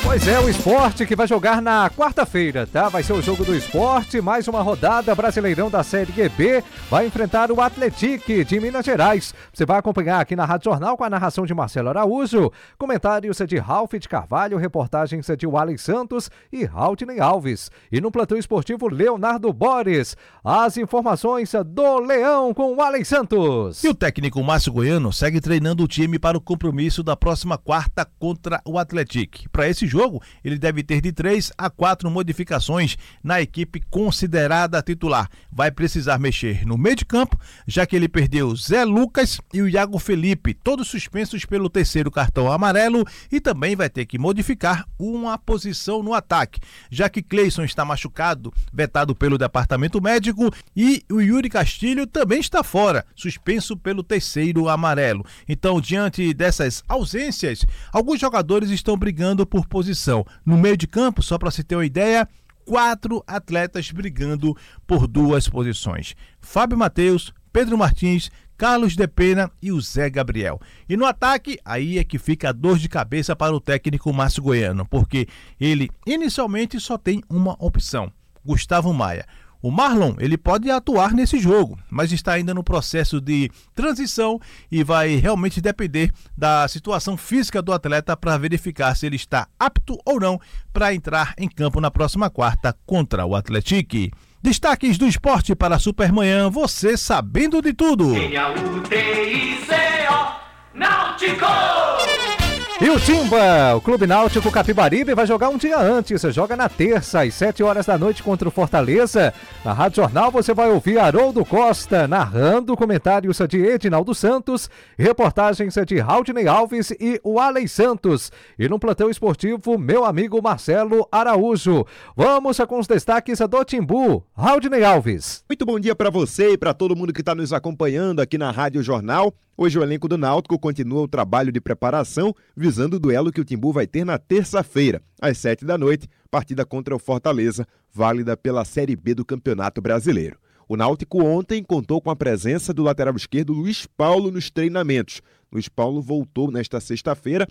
Pois é, o Sport que vai jogar na quarta-feira, tá? Vai ser o jogo do Sport, mais uma rodada, Brasileirão da Série B, vai enfrentar o Atlético de Minas Gerais. Você vai acompanhar aqui na Rádio Jornal com a narração de Marcelo Araújo, comentários de Ralf de Carvalho, reportagens de Wally Santos e Raudney Alves. E no plantão esportivo, Leonardo Borges. As informações do Leão com Wally Santos. E o técnico Márcio Goiano segue treinando o time para o compromisso da próxima quarta contra o Atlético. Para esse jogo, ele deve ter de 3 a 4 modificações na equipe considerada titular. Vai precisar mexer no meio de campo, já que ele perdeu Zé Lucas e o Iago Felipe, todos suspensos pelo terceiro cartão amarelo, e também vai ter que modificar uma posição no ataque, já que Cleison está machucado, vetado pelo departamento médico, e o Yuri Castilho também está fora, suspenso pelo terceiro amarelo. Então, diante dessas ausências, alguns jogadores estão brigando por posição. No meio de campo, só para se ter uma ideia, 4 atletas brigando por 2 posições. Fábio Matheus, Pedro Martins, Carlos de Pena e o Zé Gabriel. E no ataque, aí é que fica a dor de cabeça para o técnico Márcio Goiano, porque ele inicialmente só tem uma opção, Gustavo Maia. O Marlon, ele pode atuar nesse jogo, mas está ainda no processo de transição e vai realmente depender da situação física do atleta para verificar se ele está apto ou não para entrar em campo na próxima quarta contra o Atlético. Destaques do esporte para a Supermanhã, você sabendo de tudo. E o Timba, o Clube Náutico Capibaribe, vai jogar um dia antes. Joga na terça, às 7 horas da noite contra o Fortaleza. Na Rádio Jornal você vai ouvir Haroldo Costa narrando, comentários de Edinaldo Santos, reportagens de Raudney Alves e Wally Santos. E no plantão esportivo, meu amigo Marcelo Araújo. Vamos com os destaques do Timbu. Raudney Alves. Muito bom dia para você e para todo mundo que está nos acompanhando aqui na Rádio Jornal. Hoje o elenco do Náutico continua o trabalho de preparação visando o duelo que o Timbu vai ter na terça-feira, às 7 da noite, partida contra o Fortaleza, válida pela Série B do Campeonato Brasileiro. O Náutico ontem contou com a presença do lateral esquerdo Luiz Paulo nos treinamentos. Luiz Paulo voltou nesta sexta-feira